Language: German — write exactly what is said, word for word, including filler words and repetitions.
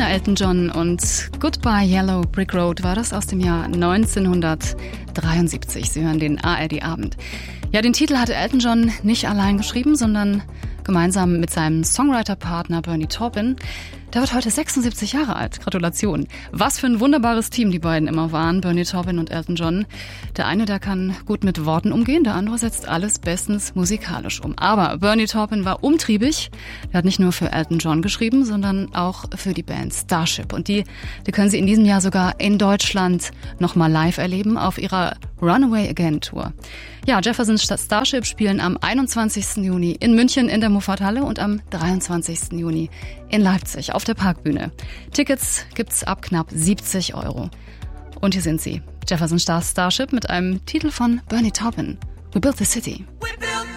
Berliner Elton John und Goodbye Yellow Brick Road war das aus dem Jahr neunzehnhundertdreiundsiebzig. Sie hören den A R D-Abend. Ja, den Titel hatte Elton John nicht allein geschrieben, sondern gemeinsam mit seinem Songwriter-Partner Bernie Taupin. Der wird heute sechsundsiebzig Jahre alt. Gratulation. Was für ein wunderbares Team die beiden immer waren, Bernie Taupin und Elton John. Der eine, der kann gut mit Worten umgehen, der andere setzt alles bestens musikalisch um. Aber Bernie Taupin war umtriebig. Er hat nicht nur für Elton John geschrieben, sondern auch für die Band Starship. Und die, die können Sie in diesem Jahr sogar in Deutschland nochmal live erleben auf ihrer Runaway Again Tour. Ja, Jefferson Starship spielen am einundzwanzigsten Juni in München in der Muffathalle und am dreiundzwanzigsten Juni in Leipzig auf der Parkbühne. Tickets gibt's ab knapp siebzig Euro. Und hier sind sie, Jefferson Starship mit einem Titel von Bernie Taupin, We Built the City.